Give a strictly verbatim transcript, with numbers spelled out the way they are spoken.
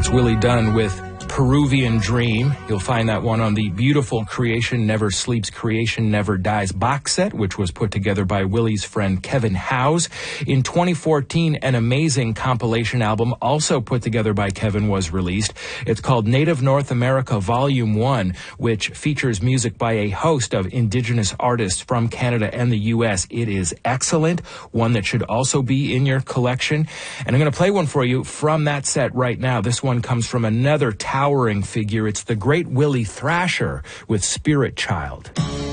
That's Willie Dunn with Peruvian Dream. You'll find that one on the beautiful Creation Never Sleeps, Creation Never Dies box set, which was put together by Willie's friend Kevin Howes. In twenty fourteen, an amazing compilation album also put together by Kevin was released. It's called Native North America Volume one, which features music by a host of indigenous artists from Canada and the U S. It is excellent, one that should also be in your collection. And I'm going to play one for you from that set right now. This one comes from another towering figure. It's the great Willie Thrasher with Spirit Child.